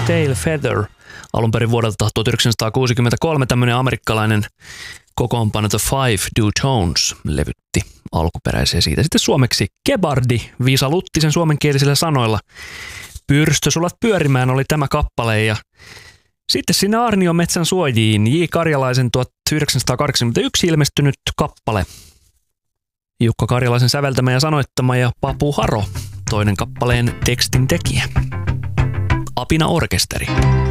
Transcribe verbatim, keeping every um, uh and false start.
Tail Feather. Alun perin vuodelta tuhatyhdeksänsataakuusikymmentäkolme tämmöinen amerikkalainen kokoonpano The Five Do Tones levytti alkuperäisiä siitä. Sitten suomeksi Kebardi, Viisa Luttisen suomenkielisillä sanoilla. Pyrstö sulat pyörimään oli tämä kappale ja sitten sinne Aarnion metsän suojiin J. Karjalaisen tuhatyhdeksänsataakahdeksankymmentäyksi ilmestynyt kappale. Jukka Karjalaisen säveltämä ja sanoittama ja Papu Haro, toinen kappaleen tekstin tekijä. Apina Orkesteri.